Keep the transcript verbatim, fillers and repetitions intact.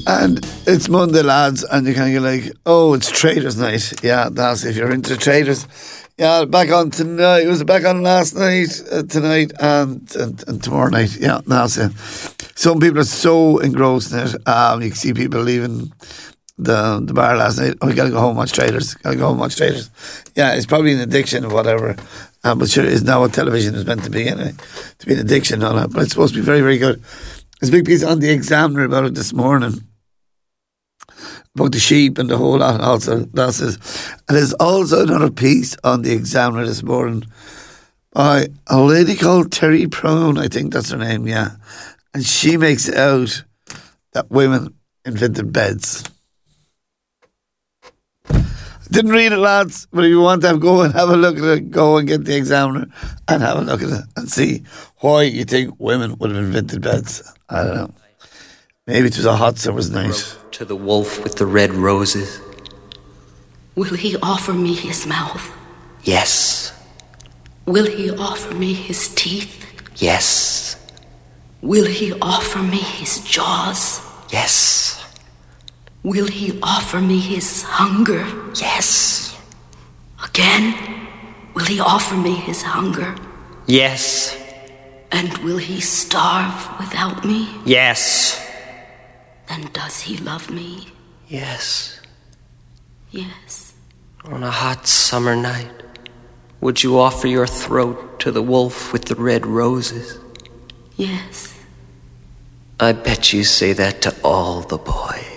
And it's Monday, lads, and you kind of like, oh, it's Traders Night. Yeah, that's if you're into traders. Yeah, back on tonight. It was back on last night, uh, tonight, and, and and tomorrow night. Yeah, that's it. Some people are so engrossed in it. Um, you can see people leaving the the bar last night. Oh, we gotta go home and watch Traders. Gotta go home and watch Traders. Yeah, it's probably an addiction or whatever. Um, but sure, it's not what television is meant to be anyway. To be an addiction and all that. But it's supposed to be very, very good. There's a big piece on the Examiner about it this morning. About the sheep and the whole lot also. That's it. And there's also another piece on the Examiner this morning by a lady called Terry Prone, I think that's her name, yeah. And she makes it out that women invented beds. Didn't read it, lads, but if you want to have, go and have a look at it, go and get the Examiner and have a look at it and see why you think women would have invented beds. I don't know. Maybe it was a hot summer's night. To the wolf with the red roses. Will he offer me his mouth? Yes. Will he offer me his teeth? Yes. Will he offer me his jaws? Yes. Will he offer me his hunger? Yes. Again, will he offer me his hunger? Yes. And will he starve without me? Yes. Then does he love me? Yes. Yes. On a hot summer night, would you offer your throat to the wolf with the red roses? Yes. I bet you say that to all the boys.